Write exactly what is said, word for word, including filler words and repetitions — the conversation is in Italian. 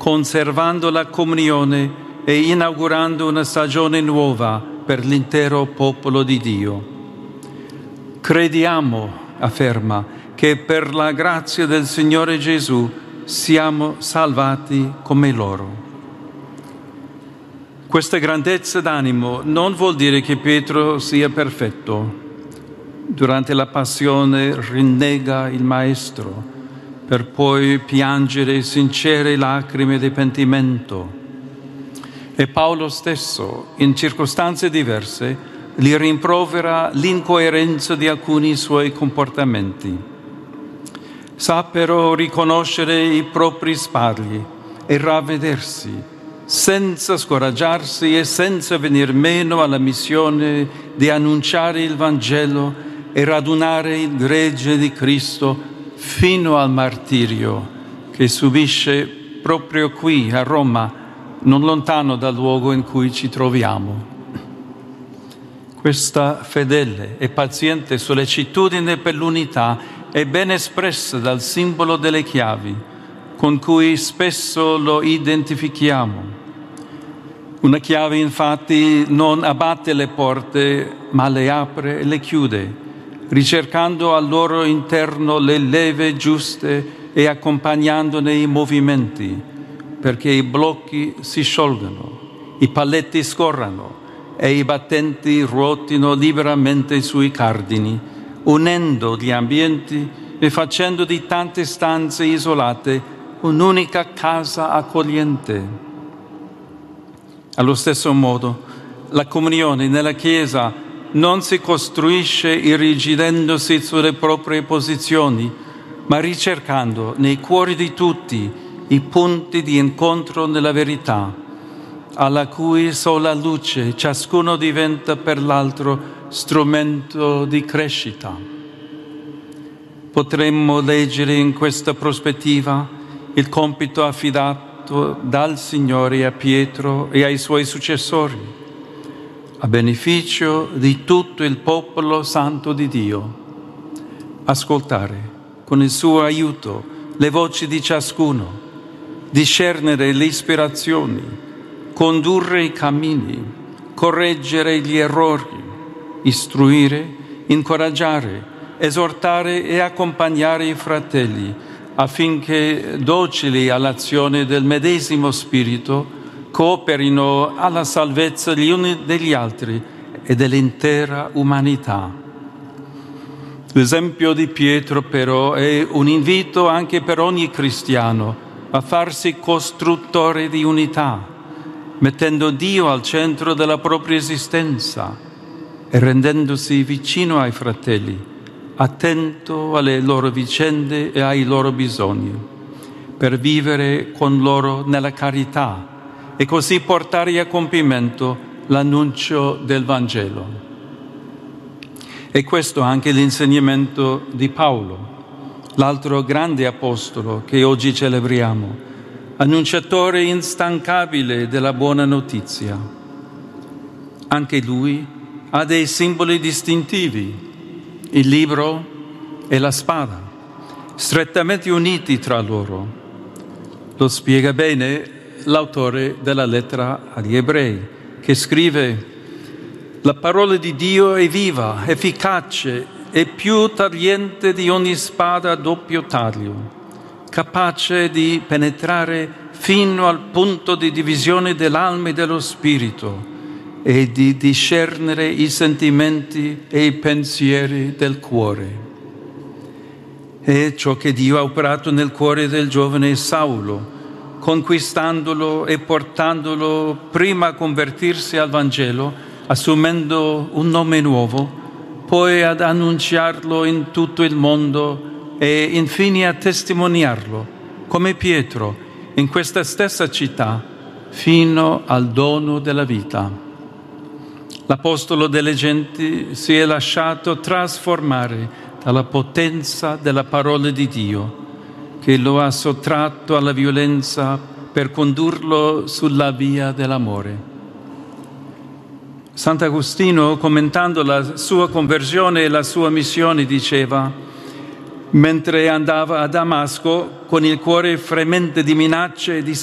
conservando la comunione e inaugurando una stagione nuova per l'intero popolo di Dio. Crediamo, afferma, che per la grazia del Signore Gesù siamo salvati come loro. Questa grandezza d'animo non vuol dire che Pietro sia perfetto. Durante la passione rinnega il Maestro, per poi piangere sincere lacrime di pentimento. E Paolo stesso, in circostanze diverse, gli rimprovera l'incoerenza di alcuni suoi comportamenti. Sa però riconoscere i propri sbagli e ravvedersi, senza scoraggiarsi e senza venir meno alla missione di annunciare il Vangelo e radunare il gregge di Cristo fino al martirio che subisce proprio qui a Roma, non lontano dal luogo in cui ci troviamo. Questa fedele e paziente sollecitudine per l'unità è ben espressa dal simbolo delle chiavi, con cui spesso lo identifichiamo. Una chiave, infatti, non abbatte le porte, ma le apre e le chiude, ricercando al loro interno le leve giuste e accompagnandone i movimenti, perché i blocchi si sciolgano, i paletti scorrano e i battenti ruotino liberamente sui cardini, unendo gli ambienti e facendo di tante stanze isolate un'unica casa accogliente. Allo stesso modo, la comunione nella Chiesa non si costruisce irrigidendosi sulle proprie posizioni, ma ricercando nei cuori di tutti i punti di incontro nella verità, alla cui sola luce ciascuno diventa per l'altro strumento di crescita. Potremmo leggere in questa prospettiva il compito affidato dal Signore a Pietro e ai suoi successori, a beneficio di tutto il popolo santo di Dio. Ascoltare con il suo aiuto le voci di ciascuno, discernere le ispirazioni, condurre i cammini, correggere gli errori, istruire, incoraggiare, esortare e accompagnare i fratelli, affinché, docili all'azione del medesimo Spirito, cooperino alla salvezza gli uni degli altri e dell'intera umanità. L'esempio di Pietro, però, è un invito anche per ogni cristiano a farsi costruttore di unità, mettendo Dio al centro della propria esistenza e rendendosi vicino ai fratelli, attento alle loro vicende e ai loro bisogni, per vivere con loro nella carità e così portare a compimento l'annuncio del Vangelo. E questo è anche l'insegnamento di Paolo, l'altro grande apostolo che oggi celebriamo, annunciatore instancabile della buona notizia. Anche lui ha dei simboli distintivi: il libro e la spada, strettamente uniti tra loro. Lo spiega bene l'autore della lettera agli Ebrei, che scrive: la parola di Dio è viva, efficace e più tagliente di ogni spada a doppio taglio, capace di penetrare fino al punto di divisione dell'alma e dello spirito, e di discernere i sentimenti e i pensieri del cuore. È ciò che Dio ha operato nel cuore del giovane Saulo, conquistandolo e portandolo prima a convertirsi al Vangelo, assumendo un nome nuovo, poi ad annunciarlo in tutto il mondo e infine a testimoniarlo, come Pietro, in questa stessa città, fino al dono della vita. L'Apostolo delle genti si è lasciato trasformare dalla potenza della parola di Dio, che lo ha sottratto alla violenza per condurlo sulla via dell'amore. Sant'Agostino, commentando la sua conversione e la sua missione, diceva: mentre andava a Damasco con il cuore fremente di minacce e di